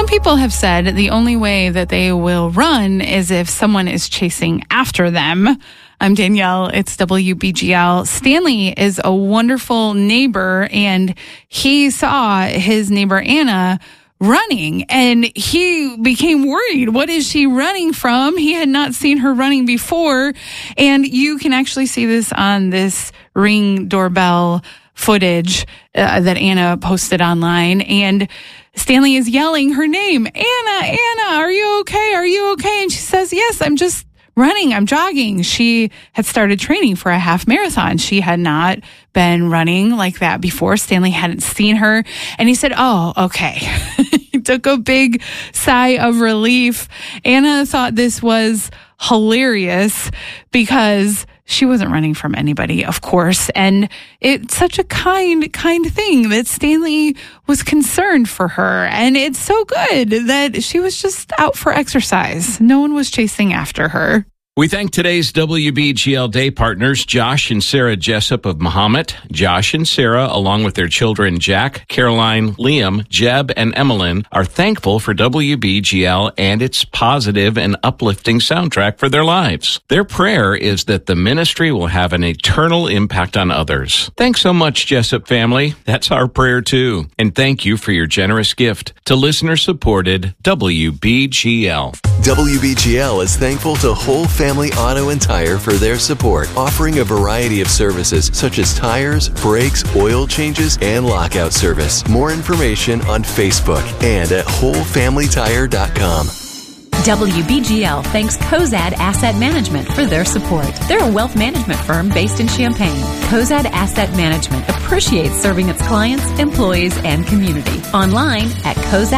people have said the only way that they will run is if someone is chasing after them. I'm Danielle. It's WBGL. Stanley is a wonderful neighbor, and he saw his neighbor Anna running, and he became worried. What is she running from? He had not seen her running before, and you can actually see this on this Ring doorbell footage that Anna posted online, and Stanley is yelling her name, Anna, are you okay? Are you okay? And she says, yes, I'm just running. I'm jogging. She had started training for a half marathon. She had not been running like that before. Stanley hadn't seen her. And he said, oh, okay. He took a big sigh of relief. Anna thought this was hilarious because she wasn't running from anybody, of course. And it's such a kind thing that Stanley was concerned for her. And it's so good that she was just out for exercise. No one was chasing after her. We thank today's WBGL Day partners, Josh and Sarah Jessup of Mahomet. Josh and Sarah, along with their children Jack, Caroline, Liam, Jeb, and Emmeline, are thankful for WBGL and its positive and uplifting soundtrack for their lives. Their prayer is that the ministry will have an eternal impact on others. Thanks so much, Jessup family. That's our prayer too. And thank you for your generous gift to listener-supported WBGL. WBGL is thankful to Whole Family Auto and Tire for their support, offering a variety of services such as tires, brakes, oil changes, and lockout service. More information on Facebook and at wholefamilytire.com. WBGL thanks Cozad Asset Management for their support. They're a wealth management firm based in Champaign. Cozad Asset Management appreciates serving its clients, employees, and community. Online at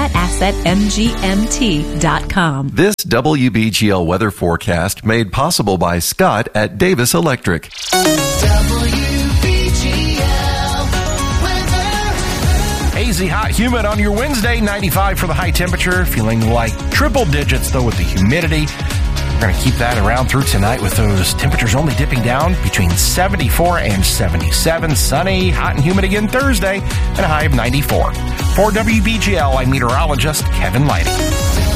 cozadassetmgmt.com. This WBGL weather forecast made possible by Scott at Davis Electric. Hazy, hot, humid on your Wednesday, 95 for the high temperature, feeling like triple digits though with the humidity. We're going to keep that around through tonight with those temperatures only dipping down between 74 and 77. Sunny, hot and humid again Thursday and a high of 94. For WBGL, I'm meteorologist Kevin Lighty.